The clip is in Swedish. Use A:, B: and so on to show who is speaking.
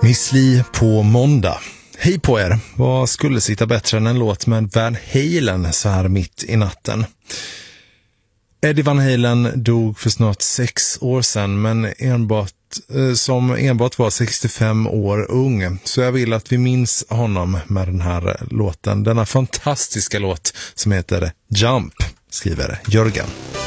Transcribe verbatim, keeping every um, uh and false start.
A: Miss Li på måndag. Hej på er! Vad skulle sitta bättre än en låt med Van Halen så här mitt i natten? Eddie Van Halen dog för snart sex år sedan, men enbart, eh, som enbart var sextiofem år ung. Så jag vill att vi minns honom med den här låten. Denna fantastiska låt som heter Jump, skriver Jörgen.